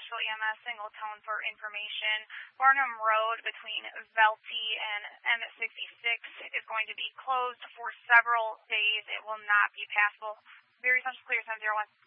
Nashville EMS single tone for information. Barnum Road between Velty and M66 is going to be closed for several days. It will not be passable. Very essential clear 701.